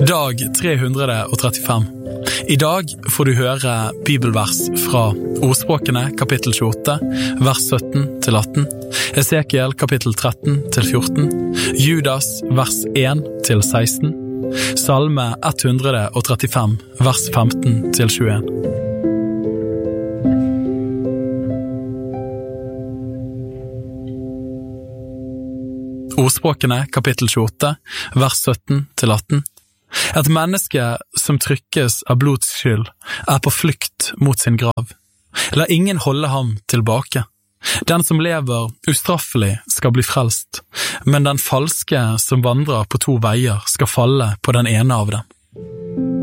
Dag 335. I dag får du høre bibelvers fra Ordspråkene kapittel 28, vers 17 til 18, Esekiel kapittel 13 til 14, Judas vers 1 til 16, Salme 135, vers 15 til 21. Ordspråkene kapittel 28, vers 17 til 18. Et menneske som trykkes av blods skyld på flukt mot sin grav. La ingen holde ham tilbake. Den som lever ustraffelig skal bli frelst, men den falske som vandrer på to veier skal falle på den ene av dem.